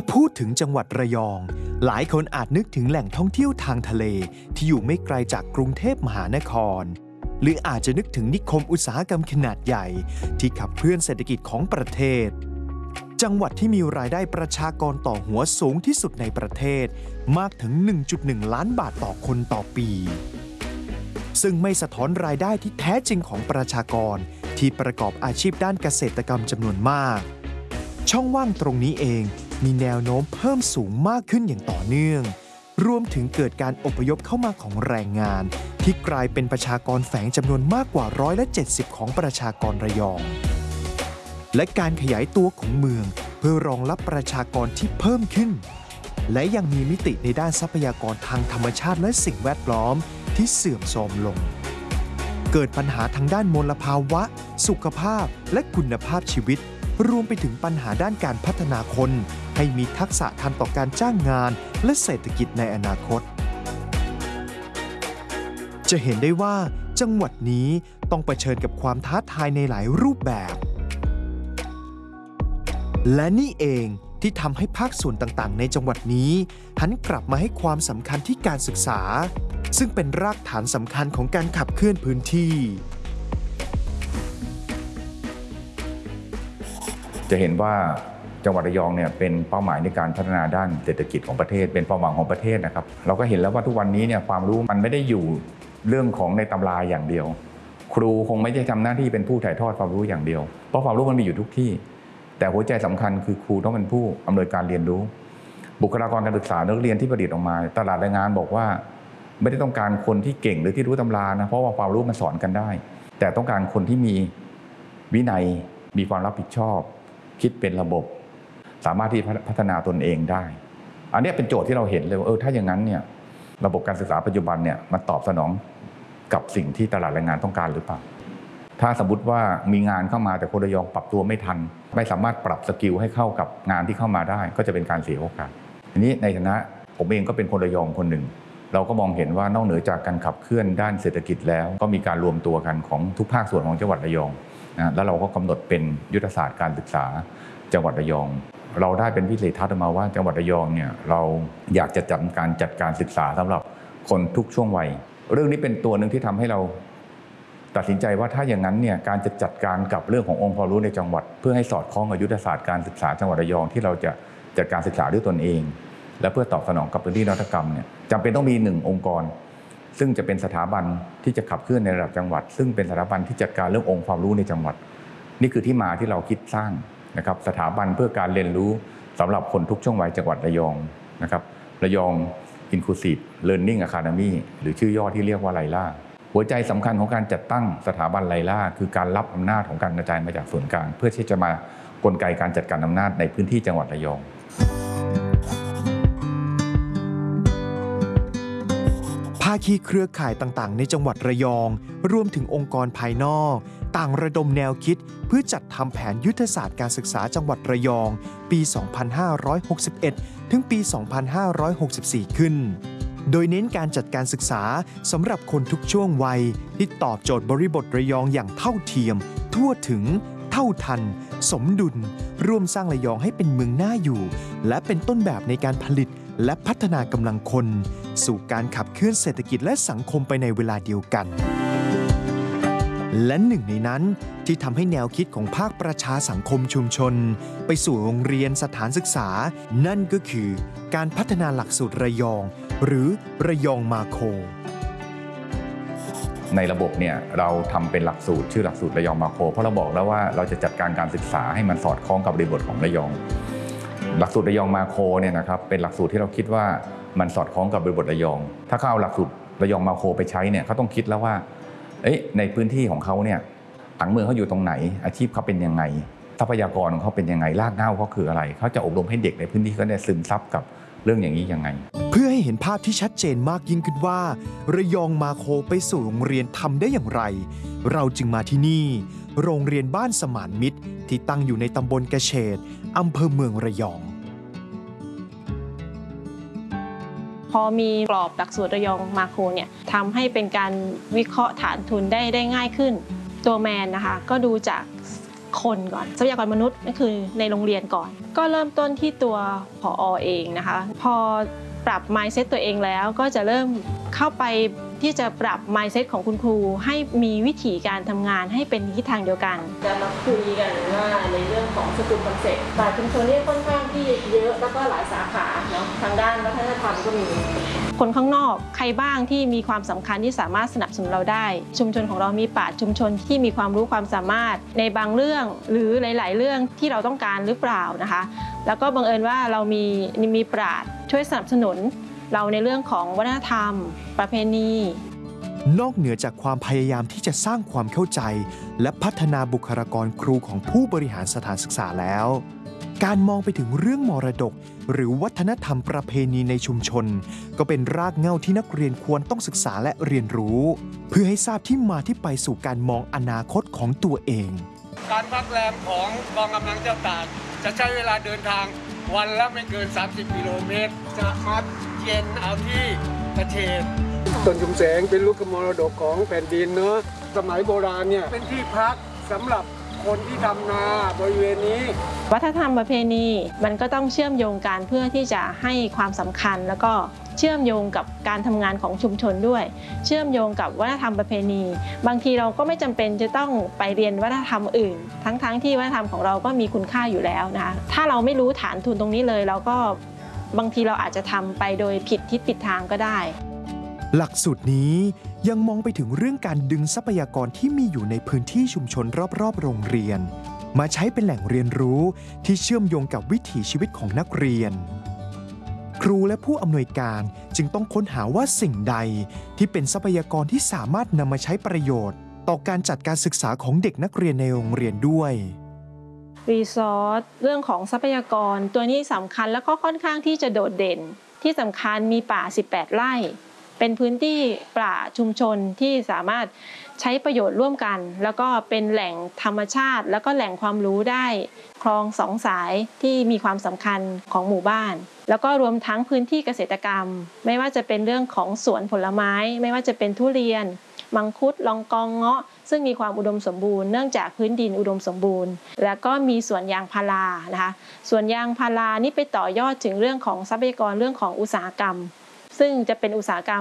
าพูดถึงจังหวัดระยองหลายคนอาจนึกถึงแหล่งท่องเที่ยวทางทะเลที่อยู่ไม่ไกลจากกรุงเทพมหานครหรืออาจจะนึกถึงนิคมอุตสาหกรรมขนาดใหญ่ที่ขับเคลื่อนเศรษฐกิจของประเทศจังหวัดที่มีรายได้ประชากรต่อหัวสูงที่สุดในประเทศมากถึง 1.1 ล้านบาทต่อคนต่อปีซึ่งไม่สะท้อนรายได้ที่แท้จริงของประชากรที่ประกอบอาชีพด้านเกษตรกรรมจำนวนมากช่องว่างตรงนี้เองมีแนวโน้มเพิ่มสูงมากขึ้นอย่างต่อเนื่องรวมถึงเกิดการอพยพเข้ามาของแรงงานที่กลายเป็นประชากรแฝงจำนวนมากกว่า170%ของประชากรระยองและการขยายตัวของเมืองเพื่อรองรับประชากรที่เพิ่มขึ้นและยังมีมิติในด้านทรัพยากรทางธรรมชาติและสิ่งแวดล้อมที่เสื่อมโทรมลงเกิดปัญหาทางด้านมลภาวะสุขภาพและคุณภาพชีวิตรวมไปถึงปัญหาด้านการพัฒนาคนให้มีทักษะทันต่อการจ้างงานและเศรษฐกิจในอนาคตจะเห็นได้ว่าจังหวัดนี้ต้องเผชิญกับความท้าทายในหลายรูปแบบและนี่เองที่ทำให้ภาคส่วนต่างๆในจังหวัดนี้หันกลับมาให้ความสำคัญที่การศึกษาซึ่งเป็นรากฐานสำคัญของการขับเคลื่อนพื้นที่จะเห็นว่าจังหวัดระยองเนี่ยเป็นเป้าหมายในการพัฒนาด้านเศรษฐกิจของประเทศเป็นเป้าหมายของประเทศนะครับเราก็เห็นแล้วว่าทุกวันนี้เนี่ยความรู้มันไม่ได้อยู่เรื่องของในตำราอย่างเดียวครูคงไม่ได้ทำหน้าที่เป็นผู้ถ่ายทอดความรู้อย่างเดียวเพราะความรู้มันมีอยู่ทุกที่แต่หัวใจสำคัญคือครูต้องเป็นผู้อำนวยการเรียนรู้บุคลากรการศึกษานักเรียนที่ผลิตออกมาตลาดแรงงานบอกว่าไม่ได้ต้องการคนที่เก่งหรือที่รู้ตำรานะเพราะว่าความรู้มันสอนกันได้แต่ต้องการคนที่มีวินัยมีความรับผิดชอบคิดเป็นระบบสามารถที่พัฒนาตนเองได้อันนี้เป็นโจทย์ที่เราเห็นเลยว่าถ้าอย่างนั้นเนี่ยระบบการศึกษาปัจจุบันเนี่ยมันตอบสนองกับสิ่งที่ตลาดแรงงานต้องการหรือเปล่าถ้าสมมติว่ามีงานเข้ามาแต่คนระยองปรับตัวไม่ทันไม่สามารถปรับสกิลให้เข้ากับงานที่เข้ามาได้ก็จะเป็นการเสียโอกาสทีนี้ในฐานะผมเองก็เป็นคนระยองคนหนึ่งเราก็มองเห็นว่านอกเหนือจากการขับเคลื่อนด้านเศรษฐกิจแล้วก็มีการรวมตัวกันของทุกภาคส่วนของจังหวัดระยองนะแล้วเราก็กำหนดเป็นยุทธศาสตร์การศึกษาจังหวัดระยองเราได้เป็นวิสัยทัศน์มาว่าจังหวัดระยองเนี่ยเราอยากจะจัดการศึกษาสำหรับคนทุกช่วงวัยเรื่องนี้เป็นตัวหนึ่งที่ทำให้เราตัดสินใจว่าถ้าอย่างนั้นเนี่ยการจะจัดการกับเรื่องขององค์ความรู้ในจังหวัดเพื่อให้สอดคล้องกับยุทธศาสตร์การศึกษาจังหวัดระยองที่เราจะจัดการศึกษาด้วยตนเองและเพื่อตอบสนองกับพื้นที่นวัตกรรมเนี่ยจำเป็นต้องมี1องค์กรซึ่งจะเป็นสถาบันที่จะขับเคลื่อนในระดับจังหวัดซึ่งเป็นสถาบันที่จัดการเรื่ององค์ความรู้ในจังหวัดนี่คือที่มาที่เราคิดสร้างนะครับสถาบันเพื่อการเรียนรู้สำหรับคนทุกช่วงวัยจังหวัดระยองนะครับระยอง Inclusive Learning Academy หรือชื่อย่อที่เรียกว่าไลล่าหัวใจสำคัญของการจัดตั้งสถาบันไลล่าคือการรับอำนาจของการกระจายมาจากส่วนกลางเพื่อที่จะมากลไกการจัดการอำนาจในพื้นที่จังหวัดระยองภาคีเครือข่ายต่างๆในจังหวัดระยองรวมถึงองค์กรภายนอกต่างระดมแนวคิดเพื่อจัดทำแผนยุทธศาสตร์การศึกษาจังหวัดระยองปี 2561 ถึงปี 2564 ขึ้นโดยเน้นการจัดการศึกษาสำหรับคนทุกช่วงวัยที่ตอบโจทย์บริบทระยองอย่างเท่าเทียมทั่วถึงเท่าทันสมดุลร่วมสร้างระยองให้เป็นเมืองน่าอยู่และเป็นต้นแบบในการผลิตและพัฒนากำลังคนสู่การขับเคลื่อนเศรษฐกิจและสังคมไปในเวลาเดียวกันและหนึ่งในนั้นที่ทำให้แนวคิดของภาคประชาสังคมชุมชนไปสู่โรงเรียนสถานศึกษานั่นก็คือการพัฒนาหลักสูตรระยองหรือระยองมาโคในระบบเนี่ยเราทำเป็นหลักสูตรชื่อหลักสูตรระยองมาโคเพราะเราบอกแล้วว่าเราจะจัดการศึกษาให้มันสอดคล้องกับบริบทของระยองหลักสูตรระยองมาโคเนี่ยนะครับเป็นหลักสูตรที่เราคิดว่ามันสอดคล้องกับบริบทระยองถ้าเขาเอาหลักสูตรระยองมาโคไปใช้เนี่ยเขาต้องคิดแล้วว่าในพื้นที่ของเขาเนี่ยผังเมืองเขาอยู่ตรงไหนอาชีพเขาเป็นยังไงทรัพยากรของเขาเป็นยังไงรากเหง้าเขาคืออะไรเขาจะอบรมให้เด็กในพื้นที่เขาได้ซึมซับกับเรื่องอย่างนี้ยังไงเพื่อให้เห็นภาพที่ชัดเจนมากยิ่งขึ้นว่าระยองมาโคไปสู่โรงเรียนทำได้อย่างไรเราจึงมาที่นี่โรงเรียนบ้านสมานมิตรที่ตั้งอยู่ในตำบลกระเฉดอำเภอเมืองระยองพอมีกรอบหลักสูตรระยองมาโคเนี่ยทำให้เป็นการวิเคราะห์ฐานทุนได้ง่ายขึ้นตัวแมนนะคะก็ดูจากคนก่อนทรัพยากรมนุษย์นั่นคือในโรงเรียนก่อนก็เริ่มต้นที่ตัวผอ.เองนะคะพอปรับ mindset ตัวเองแล้วก็จะเริ่มเข้าไปที่จะปรับ mindset ของคุณครูให้มีวิธีการทำงานให้เป็นทิศทางเดียวกันจะมาคุยกันว่าในเรื่องของสกุลคอนเซ็ปต์แต่ชุมชนนี้ค่อนข้างที่เยอะแล้วก็หลายสาขาเนาะทางด้านวัฒนธรรมก็มีคนข้างนอกใครบ้างที่มีความสำคัญที่สามารถสนับสนุนเราได้ชุมชนของเรามีปราชญ์ชุมชนที่มีความรู้ความสามารถในบางเรื่องหรือหลายๆเรื่องที่เราต้องการหรือเปล่านะคะแล้วก็บังเอิญว่าเรามีปราชญ์ช่วยสนับสนุนเราในเรื่องของวัฒนธรรมประเพณีนอกเหนือจากความพยายามที่จะสร้างความเข้าใจและพัฒนาบุคลากรครูของผู้บริหารสถานศึกษาแล้วการมองไปถึงเรื่องมรดกหรือวัฒนธรรมประเพณีในชุมชนก็เป็นรากเหง้าที่นักเรียนควรต้องศึกษาและเรียนรู้เพื่อให้ทราบที่มาที่ไปสู่การมองอนาคตของตัวเองการพักแรมของกองกำลังเจ้าตากจะใช้เวลาเดินทางวันละไม่เกิน30กิโลเมตรจะมาเย็นเอาที่ประเทศต้นชุมแสงเป็นลูกมรดกของแผ่นดินเนอะสมัยโบราณเนี่ยเป็นที่พักสำหรับคนที่ทำนาบริเวณนี้วัฒนธรรมประเพณีมันก็ต้องเชื่อมโยงกันเพื่อที่จะให้ความสำคัญแล้วก็เชื่อมโยงกับการทำงานของชุมชนด้วยเชื่อมโยงกับวัฒนธรรมประเพณีบางทีเราก็ไม่จำเป็นจะต้องไปเรียนวัฒนธรรมอื่นทั้งที่วัฒนธรรมของเราก็มีคุณค่าอยู่แล้วนะคะถ้าเราไม่รู้ฐานทุนตรงนี้เลยเราก็บางทีเราอาจจะทำไปโดยผิดทิศผิดทางก็ได้หลักสูตรนี้ยังมองไปถึงเรื่องการดึงทรัพยากรที่มีอยู่ในพื้นที่ชุมชนรอบๆโรงเรียนมาใช้เป็นแหล่งเรียนรู้ที่เชื่อมโยงกับวิถีชีวิตของนักเรียนครูและผู้อำนวยการจึงต้องค้นหาว่าสิ่งใดที่เป็นทรัพยากรที่สามารถนำมาใช้ประโยชน์ต่อการจัดการศึกษาของเด็กนักเรียนในโรงเรียนด้วยรีซอสเรื่องของทรัพยากรตัวนี้สำคัญและก็ค่อนข้างที่จะโดดเด่นที่สำคัญมีป่า18ไร่เป็นพื้นที่ป่าชุมชนที่สามารถใช้ประโยชน์ร่วมกันแล้วก็เป็นแหล่งธรรมชาติแล้วก็แหล่งความรู้ได้คลอง2 สายที่มีความสำคัญของหมู่บ้านแล้วก็รวมทั้งพื้นที่เกษตรกรรมไม่ว่าจะเป็นเรื่องของสวนผลไม้ไม่ว่าจะเป็นทุเรียนมังคุดลองกองเงาะซึ่งมีความอุดมสมบูรณ์เนื่องจากพื้นดินอุดมสมบูรณ์แล้วก็มีสวนยางพารานะคะสวนยางพารานี่ไปต่อยอดถึงเรื่องของทรัพยากรเรื่องของอุตสาหกรรมซึ่งจะเป็นอุตสาหกรรม